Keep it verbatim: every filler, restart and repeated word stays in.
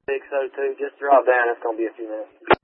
six oh two, just drop down. It's going to be a few minutes.